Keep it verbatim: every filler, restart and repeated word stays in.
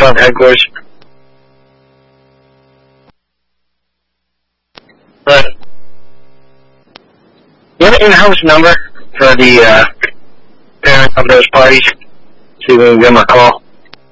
front headquarters. But you have an in-house number for the uh, parent of those parties? See if we can give them a call.